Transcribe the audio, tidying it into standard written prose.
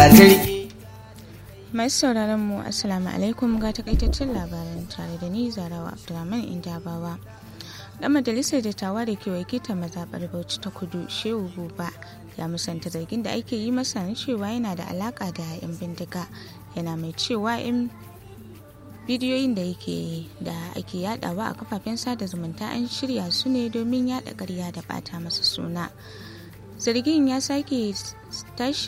Masu sauraron mu assalamu alaikum ga takaitaccen labaran tare da ni Zarawa Abdulrahman Indabawa. Dan majalisar dattawa da ke wakiltar mazaɓar Bauchi ta Kudu Shehu Buba ya musanta zargin da ake yi masa na cewa yana da alaka da 'yan bindiga, yana mai cewa 'yan bidiyoyin da ake yadawa a kafafen sada zumunta an shirya su ne domin yada ƙarya da bata masa suna. Zargin ya sake tashi